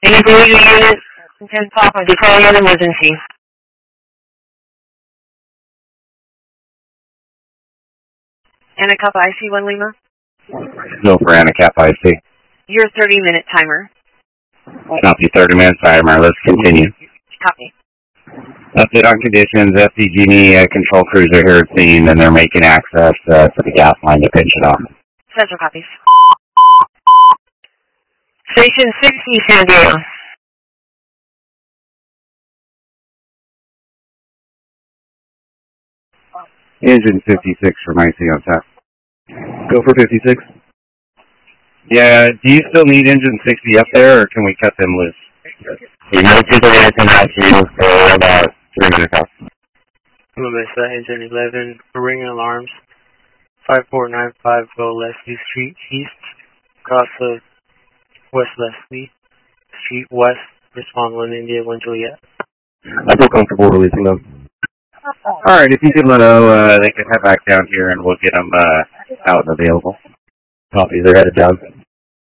Anything unit, 10 Papa, declaring an emergency. Anacapa IC 1 Lima. Go for Anacapa IC. Your 30-minute timer. Copy, 30-minute timer. Let's continue. Copy. Update on conditions. FDG&E control crews are here at scene, and they're making access to the gas line to pinch it off. Central copies. Station 60, San Diego. Engine 56 from IC on tap. Go for 56. Yeah, do you still need engine 60 up there, or can we cut them loose? Most people are in ICU for about 300 hours. Engine 11, ringing alarms. 5495, go Leslie Street East, cross of West Leslie Street West, respond 1 India, 1 Juliet. I feel comfortable releasing them. Alright, if you could let know, they can head back down here and we'll get them out and available. Copy, they're headed down.